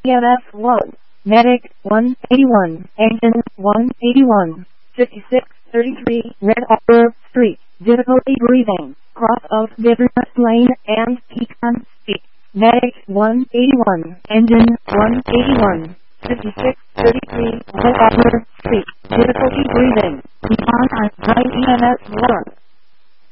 EMS 1. Medic 181. Engine 181. 5633 Red Arbor Street. Difficulty breathing. Cross of Bitterness Lane and Pecan Street. Medic 181. Engine 181. 5633 Red Arbor Street. Difficulty breathing. Pecan and EMS 1.